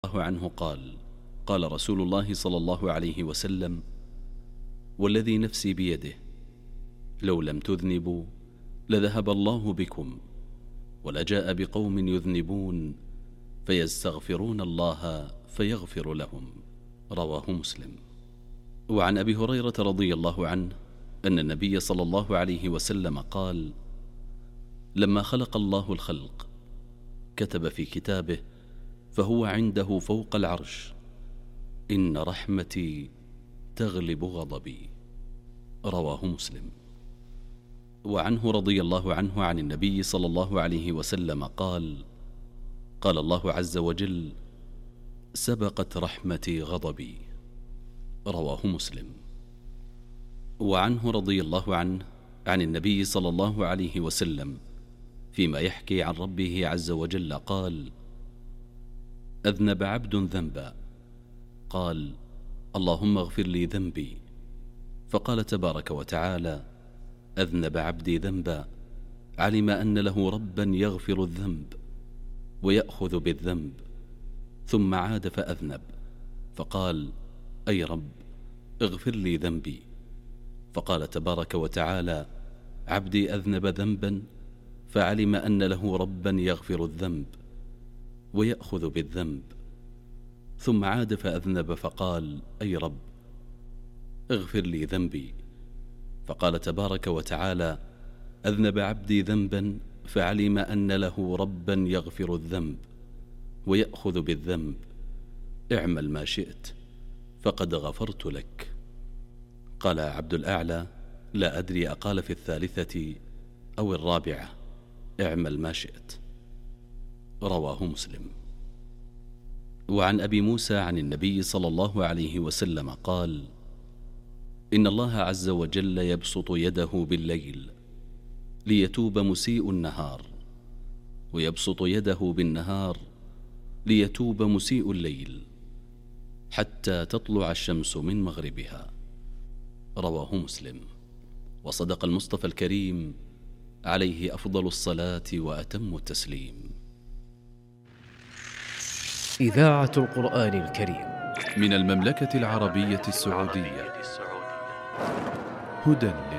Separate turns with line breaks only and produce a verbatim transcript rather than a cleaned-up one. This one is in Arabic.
الله عنه قال: قال رسول الله صلى الله عليه وسلم: والذي نفسي بيده لو لم تذنبوا لذهب الله بكم ولجاء بقوم يذنبون فيستغفرون الله فيغفر لهم. رواه مسلم. وعن أبي هريرة رضي الله عنه أن النبي صلى الله عليه وسلم قال: لما خلق الله الخلق كتب في كتابه فهو عنده فوق العرش: إن رحمتي تغلب غضبي. رواه مسلم. وعنه رضي الله عنه عن النبي صلى الله عليه وسلم قال: قال الله عز وجل: سبقت رحمتي غضبي. رواه مسلم. وعنه رضي الله عنه عن النبي صلى الله عليه وسلم فيما يحكي عن ربه عز وجل قال: أذنب عبد ذنبا قال: اللهم اغفر لي ذنبي، فقال تبارك وتعالى: أذنب عبدي ذنبا علم أن له ربا يغفر الذنب ويأخذ بالذنب، ثم عاد فأذنب فقال: أي رب اغفر لي ذنبي، فقال تبارك وتعالى: عبدي أذنب ذنبا فعلم أن له ربا يغفر الذنب ويأخذ بالذنب، ثم عاد فأذنب فقال: أي رب اغفر لي ذنبي، فقال تبارك وتعالى: أذنب عبدي ذنبا فعلم أن له ربا يغفر الذنب ويأخذ بالذنب، اعمل ما شئت فقد غفرت لك. قال عبد الأعلى: لا أدري أقال في الثالثة أو الرابعة: اعمل ما شئت. رواه مسلم. وعن أبي موسى عن النبي صلى الله عليه وسلم قال: إن الله عز وجل يبسط يده بالليل ليتوب مسيء النهار، ويبسط يده بالنهار ليتوب مسيء الليل، حتى تطلع الشمس من مغربها. رواه مسلم. وصدق المصطفى الكريم عليه أفضل الصلاة وأتم التسليم.
إذاعة القرآن الكريم
من المملكة العربية السعودية. هدى